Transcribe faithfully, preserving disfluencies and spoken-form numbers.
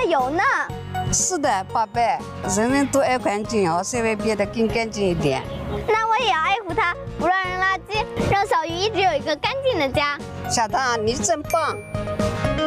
加油呢。 是的，宝贝，人人都爱干净哦，稍微变得更干净一点。 那我也要爱护它，不乱扔垃圾，让小鱼一直有一个干净的家。 小唐，你真棒！